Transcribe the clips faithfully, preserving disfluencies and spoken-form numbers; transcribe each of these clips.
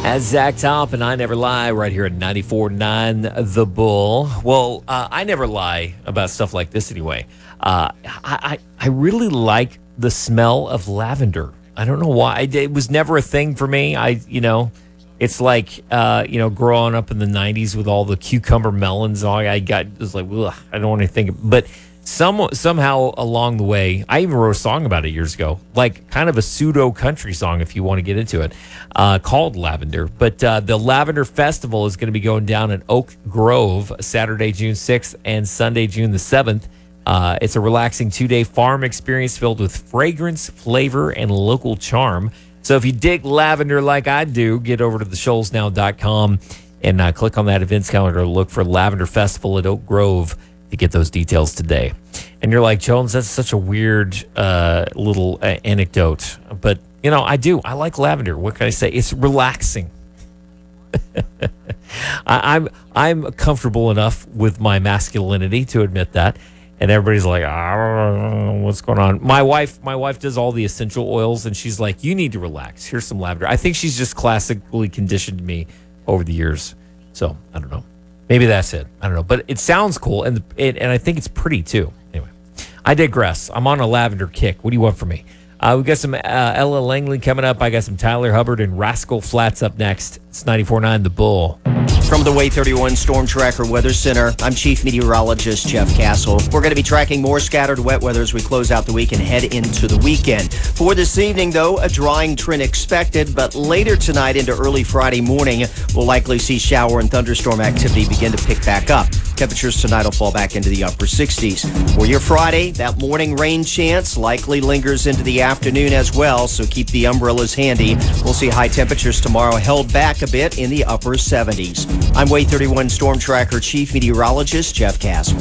As Zach Top and I Never Lie right here at ninety-four point nine The Bull. Well, uh, I never lie about stuff like this anyway. Uh, I, I, I really like the smell of lavender. I don't know why. It was never a thing for me. I, you know, it's like, uh, you know, growing up in the nineties with all the cucumber melons. All I got was like, ugh, I don't want to think. But some somehow along the way, I even wrote a song about it years ago, like kind of a pseudo country song, if you want to get into it, uh, called Lavender. But uh, the Lavender Festival is going to be going down in Oak Grove Saturday, June sixth and Sunday, June the seventh. Uh, it's a relaxing two-day farm experience filled with fragrance, flavor, and local charm. So if you dig lavender like I do, get over to the shoals now dot com and uh, click on that events calendar. Look for Lavender Festival at Oak Grove to get those details today. And you're like, Jones, that's such a weird uh, little uh, anecdote. But, you know, I do. I like lavender. What can I say? It's relaxing. I, I'm I'm comfortable enough with my masculinity to admit that. And everybody's like, I don't know what's going on. My wife, my wife does all the essential oils, and she's like, you need to relax. Here's some lavender. I think she's just classically conditioned me over the years. So, I don't know. Maybe that's it. I don't know. But it sounds cool, and it, and I think it's pretty, too. Anyway, I digress. I'm on a lavender kick. What do you want from me? Uh, we got some uh, Ella Langley coming up. I got some Tyler Hubbard and Rascal Flatts up next. It's ninety-four point nine The Bull. From the Way thirty-one Storm Tracker Weather Center, I'm Chief Meteorologist Jeff Castle. We're going to be tracking more scattered wet weather as we close out the week and head into the weekend. For this evening, though, a drying trend expected, but later tonight into early Friday morning, we'll likely see shower and thunderstorm activity begin to pick back up. Temperatures tonight will fall back into the upper sixties. For your Friday, that morning rain chance likely lingers into the afternoon as well, so keep the umbrellas handy. We'll see high temperatures tomorrow held back a bit in the upper seventies. I'm Way thirty-one Storm Tracker Chief Meteorologist Jeff Castle.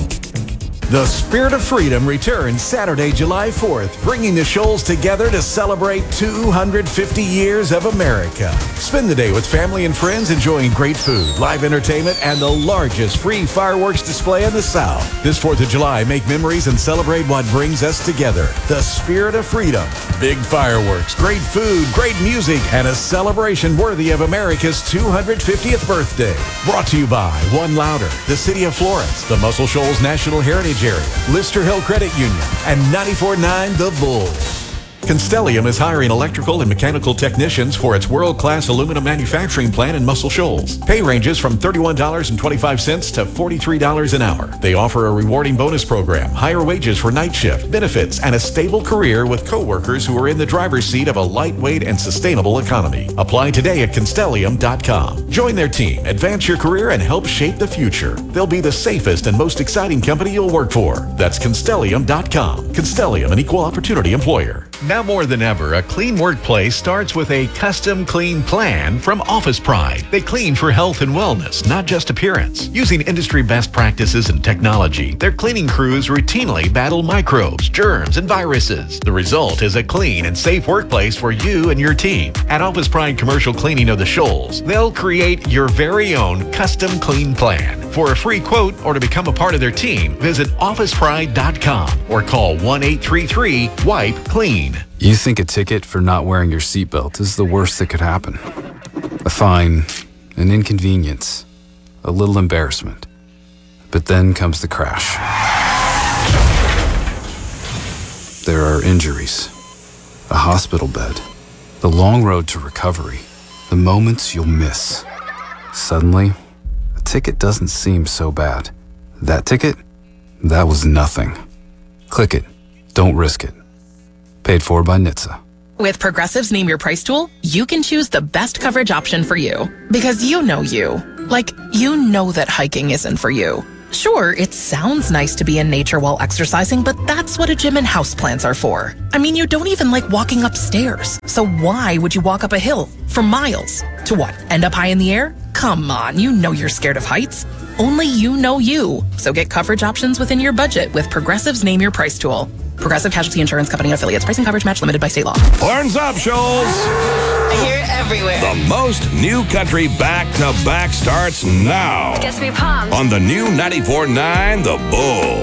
The Spirit of Freedom returns Saturday, July fourth, bringing the Shoals together to celebrate two hundred fifty years of America. Spend the day with family and friends enjoying great food, live entertainment, and the largest free fireworks display in the South. This fourth of July, make memories and celebrate what brings us together. The Spirit of Freedom. Big fireworks, great food, great music, and a celebration worthy of America's two hundred fiftieth birthday. Brought to you by One Louder, the City of Florence, the Muscle Shoals National Heritage Area, Lister Hill Credit Union, and ninety-four point nine The Bull. Constellium is hiring electrical and mechanical technicians for its world-class aluminum manufacturing plant in Muscle Shoals. Pay ranges from thirty-one dollars and twenty-five cents to forty-three dollars an hour. They offer a rewarding bonus program, higher wages for night shift, benefits, and a stable career with coworkers who are in the driver's seat of a lightweight and sustainable economy. Apply today at Constellium dot com. Join their team, advance your career, and help shape the future. They'll be the safest and most exciting company you'll work for. That's Constellium dot com. Constellium, an equal opportunity employer. Now more than ever, a clean workplace starts with a custom clean plan from Office Pride. They clean for health and wellness, not just appearance. Using industry best practices and technology, their cleaning crews routinely battle microbes, germs, and viruses. The result is a clean and safe workplace for you and your team. At Office Pride Commercial Cleaning of the Shoals, they'll create your very own custom clean plan. For a free quote or to become a part of their team, visit Office Pride dot com or call one eight three three wipe clean. You think a ticket for not wearing your seatbelt is the worst that could happen. A fine, an inconvenience, a little embarrassment. But then comes the crash. There are injuries, a hospital bed, the long road to recovery, the moments you'll miss. Suddenly, a ticket doesn't seem so bad. That ticket? That was nothing. Click it. Don't risk it. Paid for by N H T S A. With Progressive's Name Your Price tool, you can choose the best coverage option for you. Because you know you. Like, you know that hiking isn't for you. Sure, it sounds nice to be in nature while exercising, but that's what a gym and houseplants are for. I mean, you don't even like walking upstairs. So why would you walk up a hill for miles? To what, end up high in the air? Come on, you know you're scared of heights. Only you know you. So get coverage options within your budget with Progressive's Name Your Price tool. Progressive Casualty Insurance Company affiliates. Pricing coverage match limited by state law. Horns up, Shoals! I hear it everywhere. The most new country back-to-back starts now. Gets me pumped. On the new ninety-four point nine The Bull.